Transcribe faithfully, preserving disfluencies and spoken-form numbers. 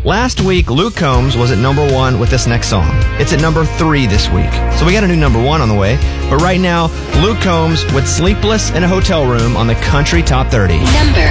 Last week, Luke Combs was at number one with this next song. It's at number three this week. So we got a new number one on the way. But right now, Luke Combs with Sleepless in a Hotel Room on the Country Top thirty. Number